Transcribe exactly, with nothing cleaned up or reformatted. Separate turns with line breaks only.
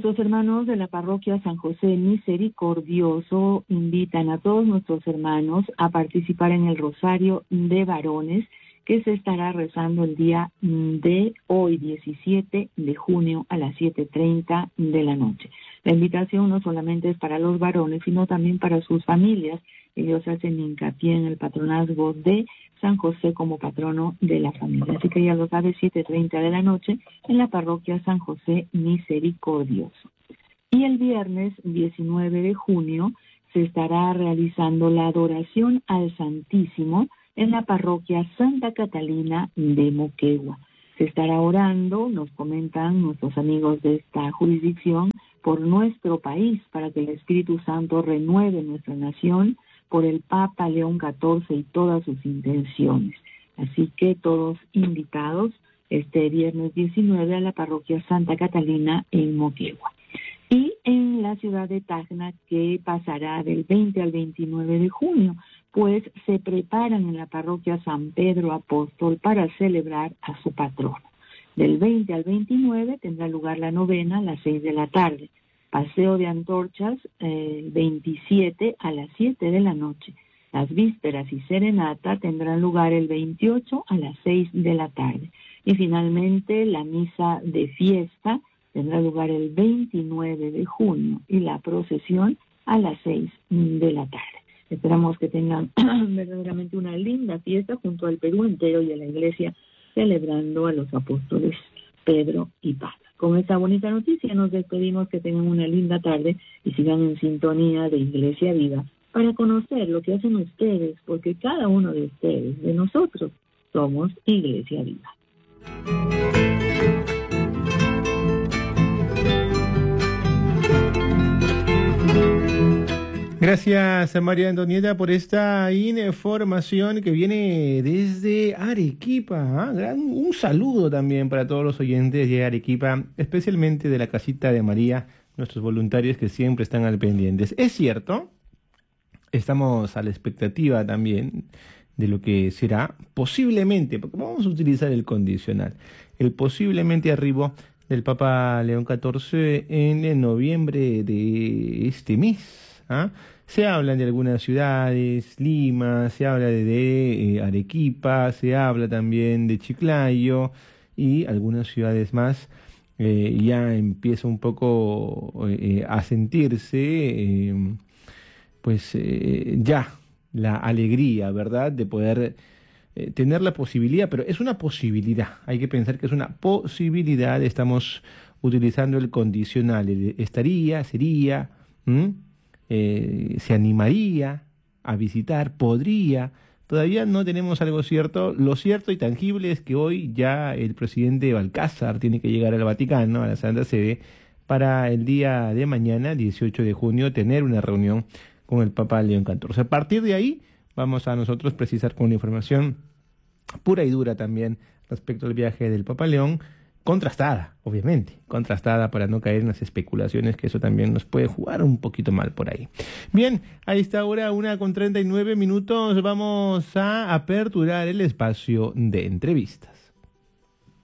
Nuestros hermanos de la parroquia San José Misericordioso invitan a todos nuestros hermanos a participar en el Rosario de Varones, que se estará rezando el día de hoy, diecisiete de junio, a las siete treinta de la noche. La invitación no solamente es para los varones, sino también para sus familias. Ellos hacen hincapié en el patronazgo de San José como patrono de la familia. Así que ya lo sabe, siete treinta de la noche en la parroquia San José Misericordioso. Y el viernes diecinueve de junio se estará realizando la adoración al Santísimo en la parroquia Santa Catalina de Moquegua. Se estará orando, nos comentan nuestros amigos de esta jurisdicción, por nuestro país, para que el Espíritu Santo renueve nuestra nación, por el Papa León catorce y todas sus intenciones. Así que todos invitados este viernes diecinueve a la parroquia Santa Catalina en Moquegua. Y en la ciudad de Tacna, que pasará del veinte al veintinueve de junio, pues se preparan en la parroquia San Pedro Apóstol para celebrar a su patrono. Del veinte al veintinueve tendrá lugar la novena a las seis de la tarde. Paseo de antorchas el eh, veintisiete a las siete de la noche. Las vísperas y serenata tendrán lugar el veintiocho a las seis de la tarde. Y finalmente la misa de fiesta tendrá lugar el veintinueve de junio y la procesión a las seis de la tarde. Esperamos que tengan verdaderamente una linda fiesta junto al Perú entero y a la iglesia, celebrando a los apóstoles Pedro y Pablo. Con esta bonita noticia nos despedimos, que tengan una linda tarde y sigan en sintonía de Iglesia Viva para conocer lo que hacen ustedes, porque cada uno de ustedes, de nosotros, somos Iglesia Viva.
Gracias a María Antonieta por esta información que viene desde Arequipa. ¿eh? Un saludo también para todos los oyentes de Arequipa, especialmente de la Casita de María, nuestros voluntarios que siempre están al pendientes. Es cierto, estamos a la expectativa también de lo que será posiblemente, porque vamos a utilizar el condicional, el posiblemente arribo del Papa León catorce en noviembre de este mes. ¿ah? Se hablan de algunas ciudades, Lima, se habla de, de eh, Arequipa, se habla también de Chiclayo y algunas ciudades más. Eh, ya empieza un poco eh, a sentirse, eh, pues eh, ya la alegría, ¿verdad?, de poder eh, tener la posibilidad, pero es una posibilidad, hay que pensar que es una posibilidad, estamos utilizando el condicional, el estaría, sería, ¿m? Eh, se animaría a visitar, podría, todavía no tenemos algo cierto. Lo cierto y tangible es que hoy ya el presidente Balcázar tiene que llegar al Vaticano, a la Santa Sede, para el día de mañana, dieciocho de junio, tener una reunión con el Papa León catorce. A partir de ahí vamos a nosotros precisar con una información pura y dura también respecto al viaje del Papa León, contrastada, obviamente, contrastada para no caer en las especulaciones, que eso también nos puede jugar un poquito mal por ahí. Bien, a esta hora, una con treinta y nueve minutos, vamos a aperturar el espacio de entrevistas.